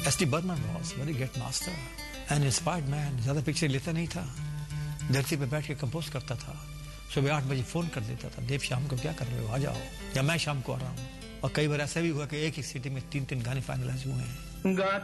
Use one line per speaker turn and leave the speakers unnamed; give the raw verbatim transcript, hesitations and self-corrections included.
S T Burman was very great master and inspired man. ज्यादा picture लेता नहीं था, धरती पे बैठ के कंपोज करता था। सुबह आठ बजे फोन कर देता था, देव शाम को क्या कर रहे हो, आ जाओ, या मैं शाम को आ रहा हूँ। और कई बार ऐसा भी हुआ कि एक ही सिटी में तीन तीन गाने फाइनलाइज हुए हैं।